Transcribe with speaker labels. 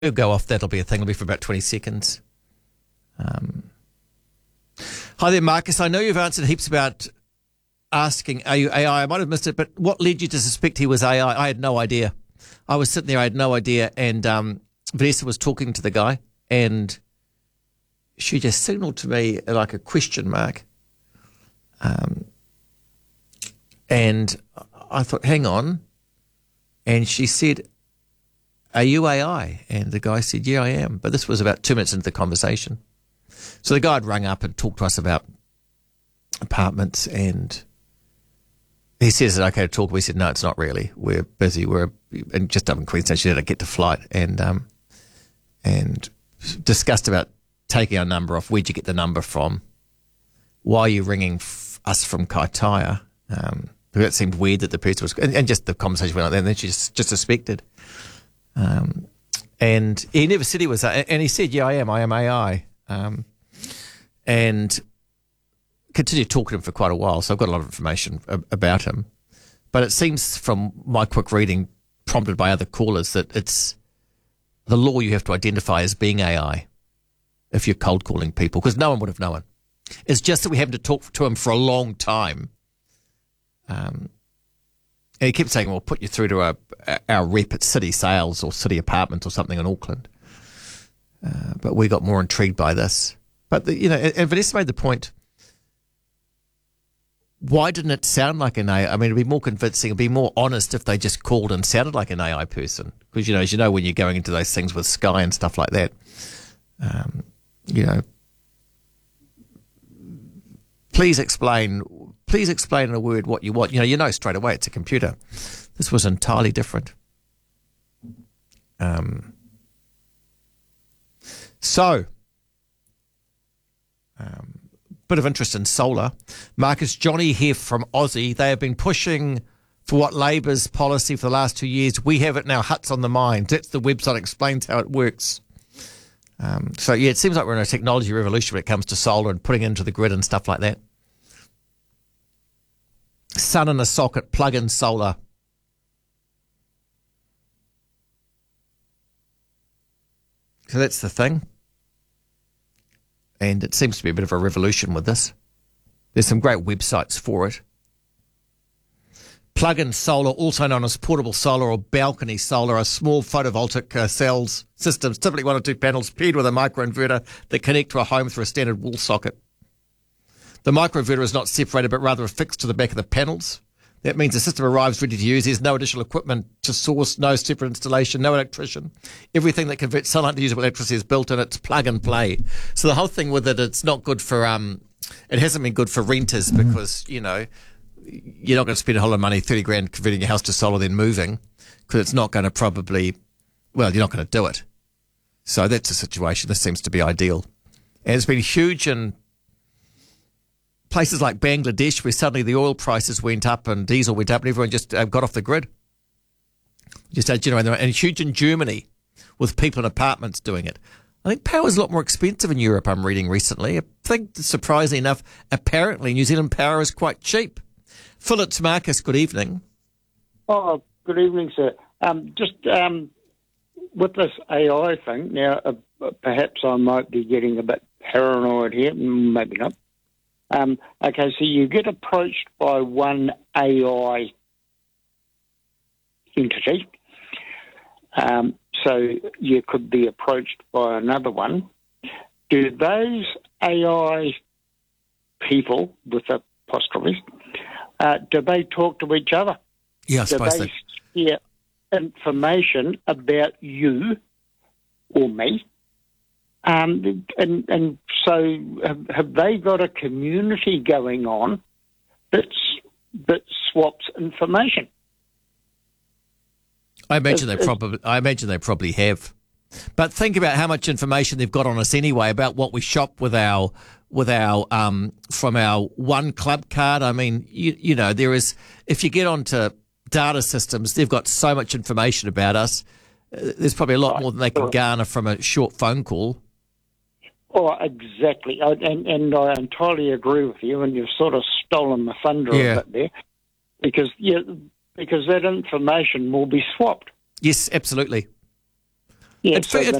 Speaker 1: It'll go off. That'll be a thing. It'll be for about 20 seconds. Hi there, Marcus. I know you've answered heaps about asking, are you AI? I might have missed it, but what led you to suspect he was AI? I had no idea. I was sitting there, I had no idea, and Vanessa was talking to the guy, and she just signalled to me like a question mark. And I thought, hang on. And she said, are you AI? And the guy said, yeah, I am. But this was about 2 minutes into the conversation. So the guy had rung up and talked to us about apartments, and he says, is it okay to talk? We said, no, it's not really. We're busy. We're just up in Queensland. She had to get to flight, and discussed about taking our number off. Where'd you get the number from? Why are you ringing us from Kaitaia? It seemed weird that the person was, and just the conversation went like that, and then she just suspected. And he never said he was, and he said, yeah, I am AI. And continued talking to him for quite a while, so I've got a lot of information about him. But it seems from my quick reading, prompted by other callers, that it's the law you have to identify as being AI if you're cold calling people, because no one would have known. It's just that we have to talk to him for a long time. And he kept saying, we'll put you through to our rep at City Sales or City Apartments or something in Auckland. But we got more intrigued by this. But, and Vanessa made the point, why didn't it sound like an AI? I mean, it'd be more convincing, it'd be more honest if they just called and sounded like an AI person. Because, as you know, when you're going into those things with Sky and stuff like that, please explain in a word what you want. You know straight away it's a computer. This was entirely different. Bit of interest in solar. Marcus, Johnny here from Aussie. They have been pushing for what Labor's policy for the last 2 years. We have it now, Huts on the Mind. That's the website, explains how it works. It seems like we're in a technology revolution when it comes to solar and putting it into the grid and stuff like that. Sun in a socket, plug-in solar. So that's the thing. And it seems to be a bit of a revolution with this. There's some great websites for it. Plug-in solar, also known as portable solar or balcony solar, are small photovoltaic cells systems, typically 1 or 2 panels paired with a microinverter that connect to a home through a standard wall socket. The microinverter is not separated but rather affixed to the back of the panels. That means the system arrives ready to use. There's no additional equipment to source, no separate installation, no electrician. Everything that converts sunlight to usable electricity is built in. It's plug and play. So the whole thing with it, it's not good for, it hasn't been good for renters because, you're not going to spend a whole lot of money, 30 grand, converting your house to solar, then moving, because it's not going to you're not going to do it. So that's the situation. This seems to be ideal. And it's been huge in places like Bangladesh, where suddenly the oil prices went up and diesel went up and everyone just got off the grid. Just had generating, and huge in Germany with people in apartments doing it. I think power is a lot more expensive in Europe, I'm reading recently. I think, surprisingly enough, apparently New Zealand power is quite cheap. Phil, it's Marcus, good evening.
Speaker 2: Oh, good evening, sir. With this AI thing, now perhaps I might be getting a bit paranoid here, maybe not. Okay, so you get approached by one AI entity, so you could be approached by another one. Do those AI people, with apostrophes, do they talk to each other?
Speaker 1: Yeah, I suppose
Speaker 2: do they share information about you or me? And so have they got a community going on that swaps information?
Speaker 1: I imagine they probably have. But think about how much information they've got on us anyway about what we shop with our from our One Club card. I mean, there is, if you get onto data systems, they've got so much information about us. There's probably a lot more than they can garner from a short phone call.
Speaker 2: Oh, exactly. And I entirely agree with you, and you've sort of stolen the thunder a bit there, because that information will be swapped.
Speaker 1: Yes, absolutely.
Speaker 2: Yeah,
Speaker 1: It,
Speaker 2: so
Speaker 1: it